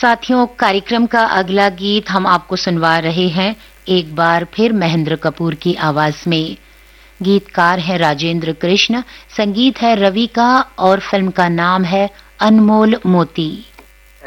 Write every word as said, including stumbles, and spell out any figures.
साथियों, कार्यक्रम का अगला गीत हम आपको सुनवा रहे हैं एक बार फिर महेंद्र कपूर की आवाज में। गीतकार है राजेंद्र कृष्ण, संगीत है रवि का और फिल्म का नाम है अनमोल मोती।